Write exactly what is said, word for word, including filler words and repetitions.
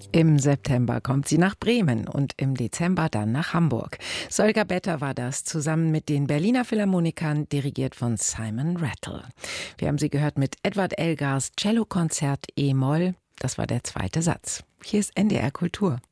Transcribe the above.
Im September kommt sie nach Bremen und im Dezember dann nach Hamburg. Solga Better war das, zusammen mit den Berliner Philharmonikern, dirigiert von Simon Rattle. Wir haben sie gehört mit Edward Elgars Cellokonzert E-Moll. Das war der zweite Satz. Hier ist N D R Kultur.